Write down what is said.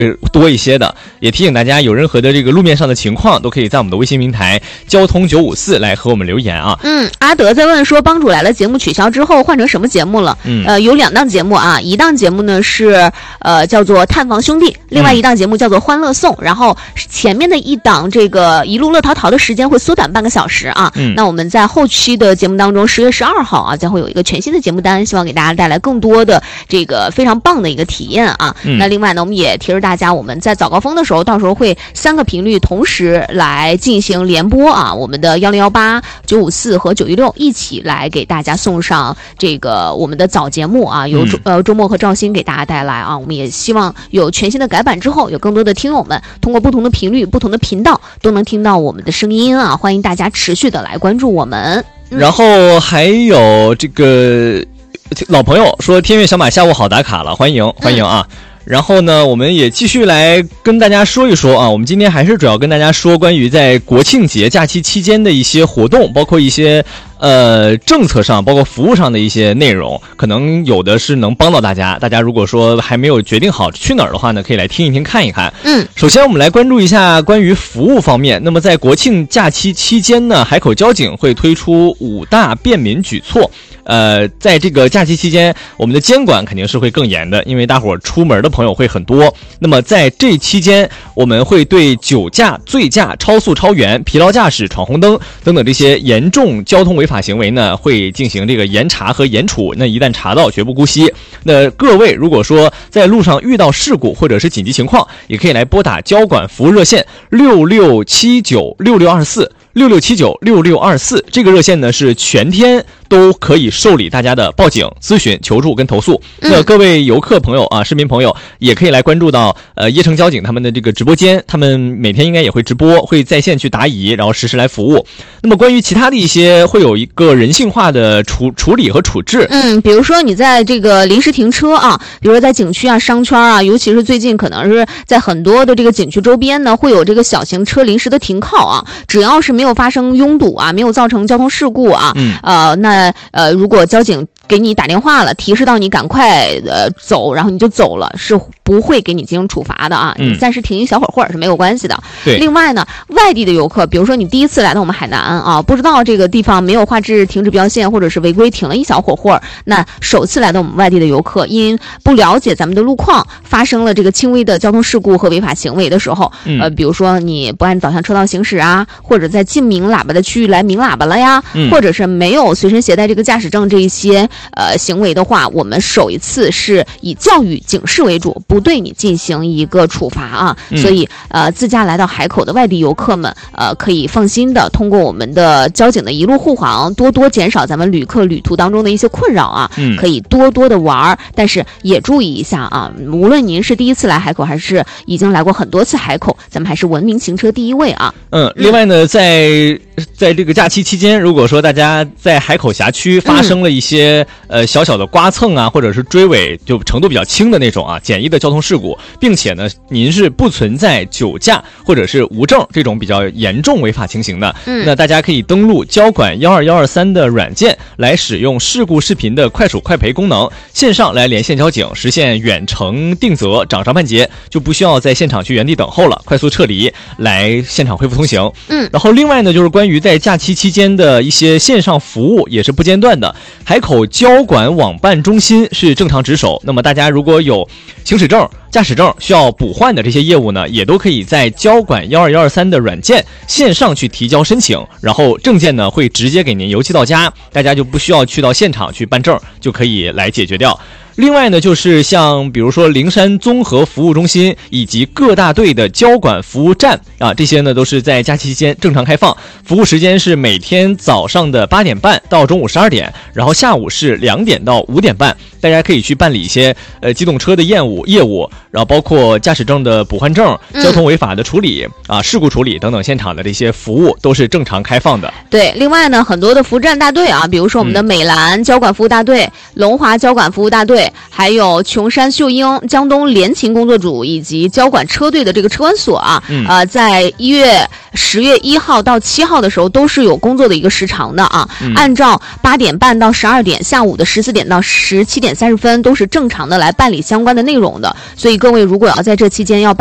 多一些的。也提醒大家，有任何的这个路面上的情况，都可以在我们的微信平台交通954来和我们留言啊。 阿德在问说，帮主来了节目取消之后换成什么节目了？有2档节目啊，一档节目呢是叫做探访兄弟，另外一档节目叫做欢乐颂，然后前面的一档这个一路乐淘淘的时间会缩短半个小时啊。那我们在后期的节目当中，10月12号啊，将会有一个全新的节目单，希望给大家带来更多的这个非常棒的一个体验啊。那另外呢，我们也提示大家，我们在早高峰的时候，到时候会3个频率同时来进行联播啊，我们的1018、954和916一起来给大家送上这个我们的早节目啊，由周末和赵鑫给大家带来啊。我们也希望有全新的改版之后，有更多的听友们通过不同的频率、不同的频道都能听到我们的声音啊，欢迎大家持续的来关注我们。 然后还有这个老朋友说，天悦小马下午好打卡了，欢迎啊。然后呢，我们也继续来跟大家说一说啊，我们今天还是主要跟大家说关于在国庆节假期期间的一些活动，包括一些政策上，包括服务上的一些内容，可能有的是能帮到大家。大家如果说还没有决定好去哪儿的话呢，可以来听一听看一看。首先我们来关注一下关于服务方面。那么在国庆假期期间呢，海口交警会推出5大便民举措。在这个假期期间，我们的监管肯定是会更严的，因为大伙儿出门的朋友会很多。那么在这期间，我们会对酒驾、醉驾、超速超员、疲劳驾驶、闯红灯等等这些严重交通违法行为呢，会进行这个严查和严处。那一旦查到，绝不姑息。那各位如果说在路上遇到事故或者是紧急情况，也可以来拨打交管服务热线6679662466796624，这个热线呢是全天都可以受理大家的报警、咨询、求助跟投诉。那各位游客朋友啊，市民朋友也可以来关注到椰城交警他们的这个直播间，他们每天应该也会直播，会在线去答疑，然后实时来服务。那么关于其他的一些，会有一个人性化的处理和处置。 比如说你在这个临时停车啊，比如说在景区啊、商圈啊，尤其是最近可能是在很多的这个景区周边呢，会有这个小型车临时的停靠啊，只要是没有发生拥堵啊，没有造成交通事故啊，如果交警给你打电话了，提示到你赶快走，然后你就走了，是不会给你进行处罚的啊。你暂时停一小会儿是没有关系的。 对。 另外呢，外地的游客，比如说你第一次来到我们海南啊，不知道这个地方没有画质停止标线，或者是违规停了一小会儿，那首次来到我们外地的游客，因不了解咱们的路况，发生了这个轻微的交通事故和违法行为的时候，比如说你不按导向车道行驶啊，或者在禁鸣喇叭的区域来鸣喇叭了呀，或者是没有随身携带这个驾驶证这一些行为的话，我们首一次是以教育警示为主，不对你进行一个处罚啊。所以自驾来到海口的外地游客们可以放心的通过我们的交警的一路护航，多多减少咱们旅客旅途当中的一些困扰啊。可以多多的玩，但是也注意一下啊，无论您是第一次来海口还是已经来过很多次海口，咱们还是文明行车第一位啊。 另外呢，在这个假期期间，如果说大家在海口辖区发生了一些小小的刮蹭啊，或者是追尾，就程度比较轻的那种啊，简易的交通事故，并且呢您是不存在酒驾或者是无证这种比较严重违法情形的，那大家可以登录交管12123的软件，来使用事故视频的快手快赔功能，线上来连线交警，实现远程定责、掌上判结，就不需要在现场去原地等候了，快速撤离，来现场恢复通行。然后另外呢，就是关于在假期期间的一些线上服务也是不间断的。海口交管网办中心是正常值守，那么大家如果有行驶证、驾驶证需要补换的这些业务呢，也都可以在交管12123的软件线上去提交申请，然后证件呢会直接给您邮寄到家，大家就不需要去到现场去办证，就可以来解决掉。另外呢，就是像比如说灵山综合服务中心以及各大队的交管服务站啊，这些呢都是在假期期间正常开放，服务时间是每天早上的8点半到中午12点，然后下午是2点到5点半，大家可以去办理一些机动车的业务，然后包括驾驶证的补换证、交通违法的处理啊、事故处理等等，现场的这些服务都是正常开放的。 对，另外呢，很多的服务站大队啊，比如说我们的美兰交管服务大队、龙华交管服务大队、 队，还有琼山秀英、江东联勤工作组以及交管车队的这个车管所啊，在10月1号到7号的时候都是有工作的一个时长的啊，按照8点半到12点，下午的14点到17点30分都是正常的来办理相关的内容的。所以各位如果要在这期间要